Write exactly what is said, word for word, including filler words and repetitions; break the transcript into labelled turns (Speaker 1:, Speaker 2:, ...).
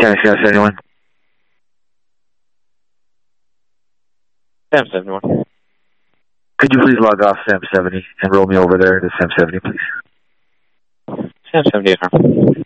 Speaker 1: County Scott seventy-one.
Speaker 2: Sam seventy-one.
Speaker 1: Could you please log off Sam seventy and roll me over there to Sam seventy, please?
Speaker 2: Sam seventy, affirm.